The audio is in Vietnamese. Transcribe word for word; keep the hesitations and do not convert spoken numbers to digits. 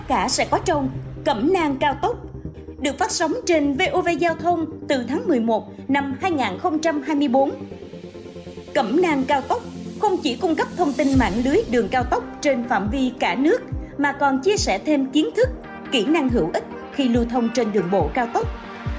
tất cả sẽ có trong Cẩm nang cao tốc, được phát sóng trên vê o vê Giao thông từ tháng mười một năm hai nghìn không trăm hai mươi tư. Cẩm nang cao tốc không chỉ cung cấp thông tin mạng lưới đường cao tốc trên phạm vi cả nước, mà còn chia sẻ thêm kiến thức, kỹ năng hữu ích khi lưu thông trên đường bộ cao tốc.